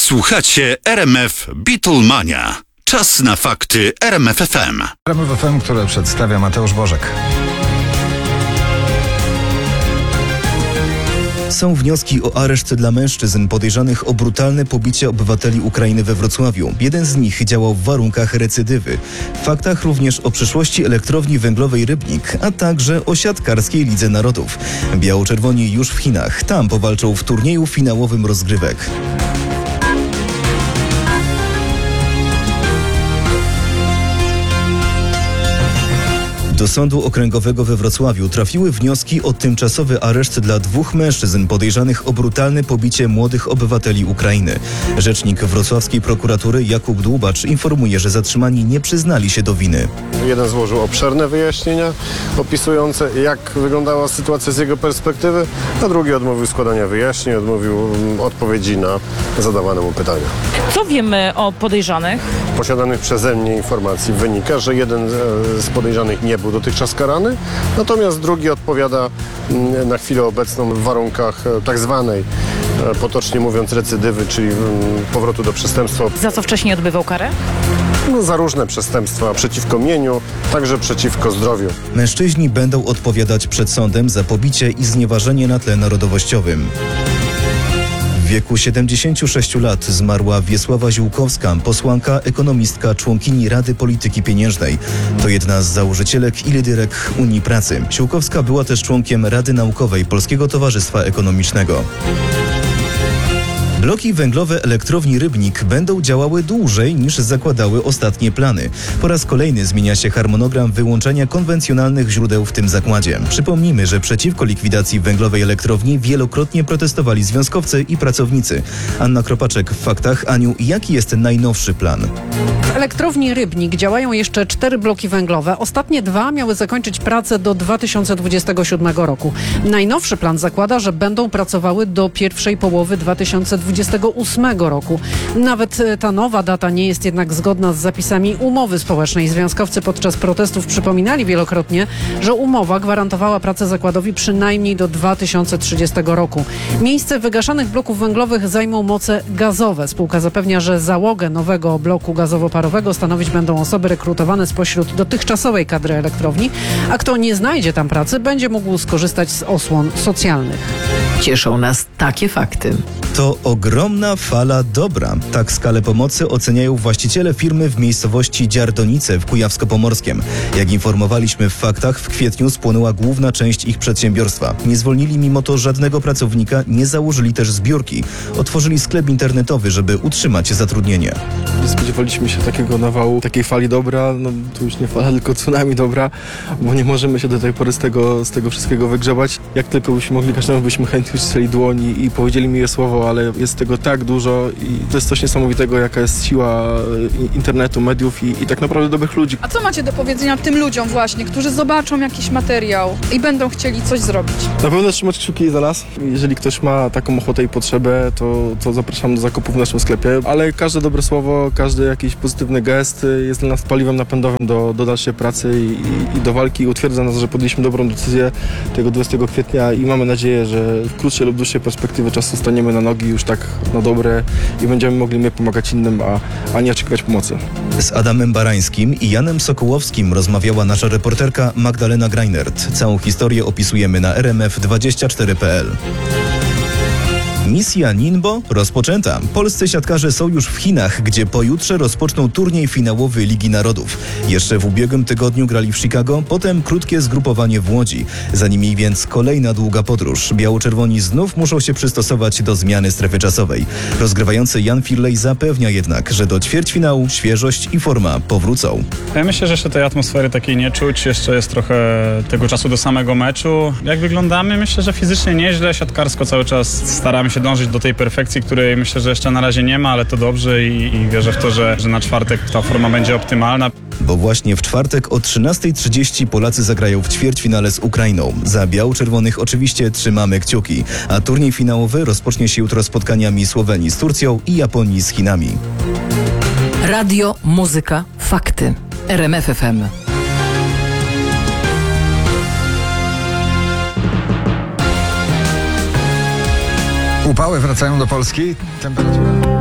Słuchacie RMF Beatlemania. Czas na fakty RMF FM. RMF FM, które przedstawia Mateusz Bożek. Są wnioski o areszt dla mężczyzn podejrzanych o brutalne pobicie obywateli Ukrainy we Wrocławiu. Jeden z nich działał w warunkach recydywy. W faktach również o przyszłości elektrowni węglowej Rybnik, a także o siatkarskiej Lidze Narodów. Biało-czerwoni już w Chinach. Tam powalczą w turnieju finałowym rozgrywek. Do Sądu Okręgowego we Wrocławiu trafiły wnioski o tymczasowy areszt dla dwóch mężczyzn podejrzanych o brutalne pobicie młodych obywateli Ukrainy. Rzecznik wrocławskiej prokuratury Jakub Dłubacz informuje, że zatrzymani nie przyznali się do winy. Jeden złożył obszerne wyjaśnienia opisujące, jak wyglądała sytuacja z jego perspektywy, a drugi odmówił składania wyjaśnień, odmówił odpowiedzi na zadawane mu pytania. Co wiemy o podejrzanych? Posiadanych przeze mnie informacji wynika, że jeden z podejrzanych nie był dotychczas karany, natomiast drugi odpowiada na chwilę obecną w warunkach tak zwanej, potocznie mówiąc, recydywy, czyli powrotu do przestępstwa. Za co wcześniej odbywał karę? Za różne przestępstwa przeciwko mieniu, także przeciwko zdrowiu. Mężczyźni będą odpowiadać przed sądem za pobicie i znieważenie na tle narodowościowym. W wieku 76 lat zmarła Wiesława Ziółkowska, posłanka, ekonomistka, członkini Rady Polityki Pieniężnej. To jedna z założycielek i liderek Unii Pracy. Ziółkowska była też członkiem Rady Naukowej Polskiego Towarzystwa Ekonomicznego. Bloki węglowe elektrowni Rybnik będą działały dłużej niż zakładały ostatnie plany. Po raz kolejny zmienia się harmonogram wyłączania konwencjonalnych źródeł w tym zakładzie. Przypomnijmy, że przeciwko likwidacji węglowej elektrowni wielokrotnie protestowali związkowcy i pracownicy. Anna Kropaczek w Faktach. Aniu, jaki jest najnowszy plan? W elektrowni Rybnik działają jeszcze 4 bloki węglowe. Ostatnie 2 miały zakończyć pracę do 2027 roku. Najnowszy plan zakłada, że będą pracowały do pierwszej połowy 2028 roku. Nawet ta nowa data nie jest jednak zgodna z zapisami umowy społecznej. Związkowcy podczas protestów przypominali wielokrotnie, że umowa gwarantowała pracę zakładowi przynajmniej do 2030 roku. Miejsce wygaszanych bloków węglowych zajmą moce gazowe. Spółka zapewnia, że załogę nowego bloku gazowo-parowego stanowić będą osoby rekrutowane spośród dotychczasowej kadry elektrowni, a kto nie znajdzie tam pracy, będzie mógł skorzystać z osłon socjalnych. Cieszą nas takie fakty. To ogromna fala dobra. Tak skalę pomocy oceniają właściciele firmy w miejscowości Dziardonice w Kujawsko-Pomorskiem. Jak informowaliśmy w Faktach, w kwietniu spłonęła główna część ich przedsiębiorstwa. Nie zwolnili mimo to żadnego pracownika, nie założyli też zbiórki. Otworzyli sklep internetowy, żeby utrzymać zatrudnienie. Nie spodziewaliśmy się takiego nawału, takiej fali dobra, no to już nie fala, tylko tsunami dobra, bo nie możemy się do tej pory z tego wszystkiego wygrzebać. Jak tylko byśmy mogli, każdemu byśmy chętnie uścisnęli dłoni i powiedzieli mi je słowo, ale jest tego tak dużo i to jest coś niesamowitego, jaka jest siła internetu, mediów i tak naprawdę dobrych ludzi. A co macie do powiedzenia tym ludziom właśnie, którzy zobaczą jakiś materiał i będą chcieli coś zrobić? Na pewno trzymać kciuki za nas. Jeżeli ktoś ma taką ochotę i potrzebę, to zapraszam do zakupu w naszym sklepie, ale każde dobre słowo, każdy jakiś pozytywny gest jest dla nas paliwem napędowym do dalszej pracy i do walki. Utwierdza nas, że podjęliśmy dobrą decyzję tego 20 kwietnia i mamy nadzieję, że w krótszej lub dłuższej perspektywie czasu staniemy na nogi już tak na dobre i będziemy mogli my pomagać innym, a nie oczekiwać pomocy. Z Adamem Barańskim i Janem Sokołowskim rozmawiała nasza reporterka Magdalena Greinert. Całą historię opisujemy na rmf24.pl. Misja Ningbo rozpoczęta. Polscy siatkarze są już w Chinach, gdzie pojutrze rozpoczną turniej finałowy Ligi Narodów. Jeszcze w ubiegłym tygodniu grali w Chicago, potem krótkie zgrupowanie w Łodzi. Za nimi więc kolejna długa podróż. Biało-czerwoni znów muszą się przystosować do zmiany strefy czasowej. Rozgrywający Jan Firlej zapewnia jednak, że do ćwierćfinału świeżość i forma powrócą. Ja myślę, że jeszcze tej atmosfery takiej nie czuć. Jeszcze jest trochę tego czasu do samego meczu. Jak wyglądamy? Myślę, że fizycznie nieźle. Siatkarsko cały czas staramy się dążyć do tej perfekcji, której myślę, że jeszcze na razie nie ma, ale to dobrze i wierzę w to, że na czwartek ta forma będzie optymalna. Bo właśnie w czwartek o 13:30 Polacy zagrają w ćwierćfinale z Ukrainą. Za biało-czerwonych oczywiście trzymamy kciuki, a turniej finałowy rozpocznie się jutro spotkaniami Słowenii z Turcją i Japonii z Chinami. Radio, muzyka, fakty. RMF FM. Upały wracają do Polski. Temperatura